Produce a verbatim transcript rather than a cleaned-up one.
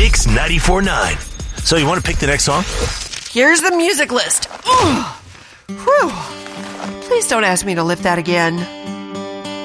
Mix ninety-four point nine. So you want to pick the next song? Here's the music list. Ugh. Whew. Please don't ask me to lift that again.